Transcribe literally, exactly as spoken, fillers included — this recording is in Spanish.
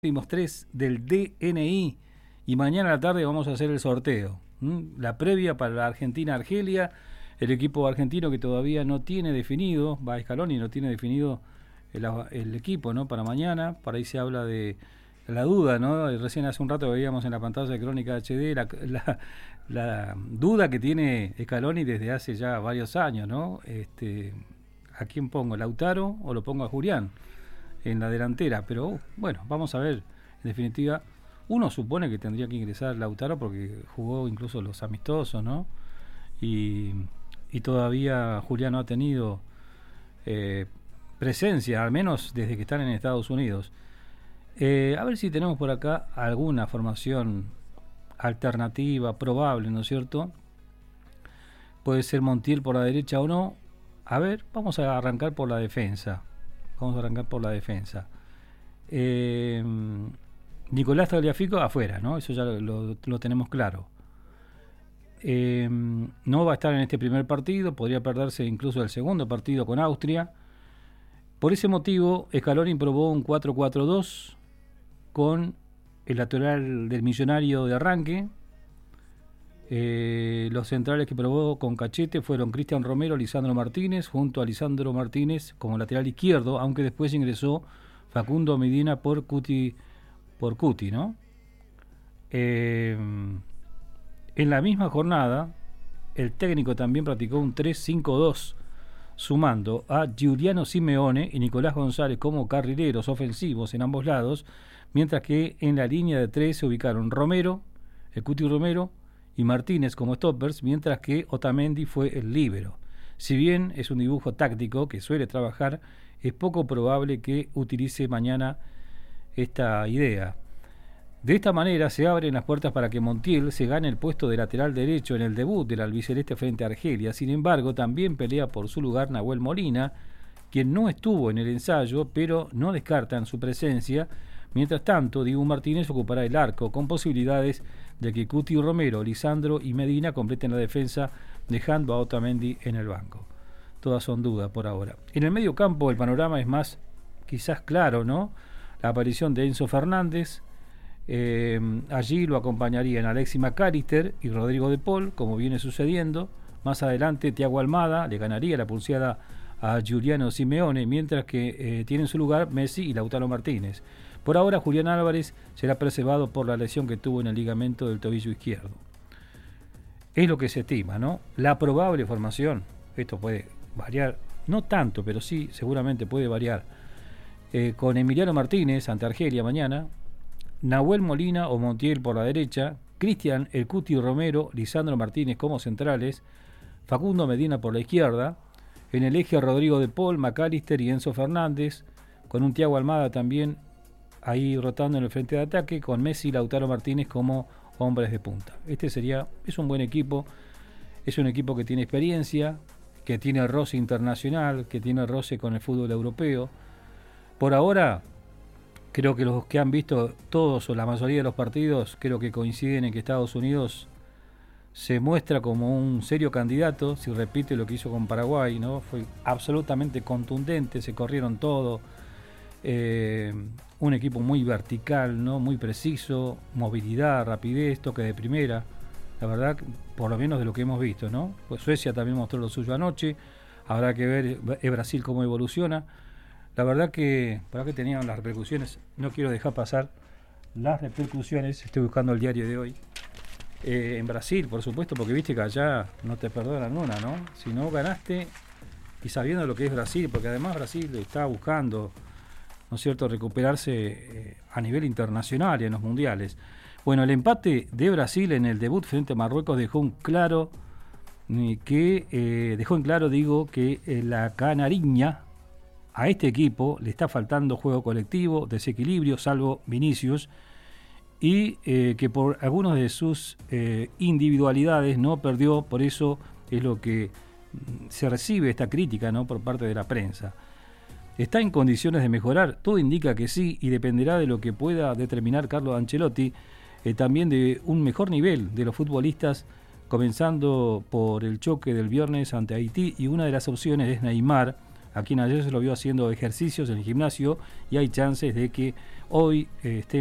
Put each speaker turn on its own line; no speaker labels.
últimos tres del D N I y mañana a la tarde vamos a hacer el sorteo. ¿Mm? La previa para la Argentina-Argelia, el equipo argentino que todavía no tiene definido, va a Scaloni, no tiene definido el, el equipo, ¿no? Para mañana, para ahí se habla de la duda, ¿no? Recién hace un rato veíamos en la pantalla de Crónica H D la, la, la duda que tiene Scaloni desde hace ya varios años, ¿no? Este, ¿a quién pongo? ¿Lautaro o lo pongo a Julián en la delantera? Pero uh, bueno, vamos a ver. En definitiva, uno supone que tendría que ingresar Lautaro porque jugó incluso los amistosos, ¿no? Y, y todavía Julián no ha tenido eh, presencia, al menos desde que están en Estados Unidos. Eh, a ver si tenemos por acá alguna formación alternativa, probable, ¿no es cierto? Puede ser Montiel por la derecha o no. A ver, vamos a arrancar por la defensa. Vamos a arrancar por la defensa. Eh, Nicolás Tagliafico afuera, ¿no? Eso ya lo, lo, lo tenemos claro. Eh, no va a estar en este primer partido, podría perderse incluso el segundo partido con Austria. Por ese motivo, Scaloni probó un cuatro cuatro dos con el lateral del Millonario de arranque. Eh, los centrales que probó con Cachete fueron Cristian Romero, Lisandro Martínez, junto a Lisandro Martínez como lateral izquierdo, aunque después ingresó Facundo Medina por Cuti, por Cuti, ¿no? Eh, en la misma jornada, el técnico también practicó un tres cinco dos, sumando a Giuliano Simeone y Nicolás González como carrileros ofensivos en ambos lados, mientras que en la línea de tres se ubicaron Romero, el Cuti Romero, y Martínez como stoppers, mientras que Otamendi fue el líbero. Si bien es un dibujo táctico que suele trabajar, es poco probable que utilice mañana esta idea. De esta manera se abren las puertas para que Montiel se gane el puesto de lateral derecho en el debut del albiceleste frente a Argelia. Sin embargo, también pelea por su lugar Nahuel Molina, quien no estuvo en el ensayo, pero no descartan su presencia. Mientras tanto, Dibu Martínez ocupará el arco, con posibilidades de que Cuti Romero, Lisandro y Medina completen la defensa, dejando a Otamendi en el banco. Todas son dudas por ahora. En el medio campo el panorama es más, quizás claro, ¿no? La aparición de Enzo Fernández, eh, allí lo acompañarían Alexis McAllister y Rodrigo de Paul, como viene sucediendo. Más adelante, Thiago Almada le ganaría la pulseada a Giuliano Simeone, mientras que eh, tiene en su lugar Messi y Lautaro Martínez. Por ahora, Julián Álvarez será preservado por la lesión que tuvo en el ligamento del tobillo izquierdo. Es lo que se estima, ¿no? La probable formación, esto puede variar, no tanto, pero sí, seguramente puede variar, eh, con Emiliano Martínez ante Argelia mañana, Nahuel Molina o Montiel por la derecha, Cristian El Cuti Romero, Lisandro Martínez como centrales, Facundo Medina por la izquierda, en el eje Rodrigo de Paul, McAllister y Enzo Fernández, con un Thiago Almada también ahí rotando en el frente de ataque, con Messi y Lautaro Martínez como hombres de punta. Este sería, es un buen equipo, es un equipo que tiene experiencia, que tiene roce internacional, que tiene roce con el fútbol europeo. Por ahora, creo que los que han visto todos o la mayoría de los partidos, creo que coinciden en que Estados Unidos se muestra como un serio candidato, si repite lo que hizo con Paraguay, ¿no? Fue absolutamente contundente, se corrieron todo. Eh, un equipo muy vertical, ¿no? Muy preciso, movilidad, rapidez, toque de primera. La verdad, por lo menos de lo que hemos visto, ¿no? Pues Suecia también mostró lo suyo anoche. Habrá que ver eh, Brasil cómo evoluciona. La verdad que, para que tenían las repercusiones, no quiero dejar pasar las repercusiones. Estoy buscando el diario de hoy. Eh, en Brasil, por supuesto, porque viste que allá no te perdonan una, ¿no? Si no ganaste, y sabiendo lo que es Brasil, porque además Brasil está buscando, ¿no es cierto?, recuperarse eh, a nivel internacional y en los mundiales. Bueno, el empate de Brasil en el debut frente a Marruecos dejó un claro eh, que eh, dejó en claro, digo, que eh, la canariña a este equipo le está faltando juego colectivo, desequilibrio, salvo Vinicius, y eh, que por algunas de sus eh, individualidades no perdió. Por eso es lo que se recibe esta crítica, ¿no?, por parte de la prensa. ¿Está en condiciones de mejorar? Todo indica que sí, y dependerá de lo que pueda determinar Carlo Ancelotti, eh, también de un mejor nivel de los futbolistas, comenzando por el choque del viernes ante Haití, y una de las opciones es Neymar, a quien ayer se lo vio haciendo ejercicios en el gimnasio y hay chances de que hoy eh, esté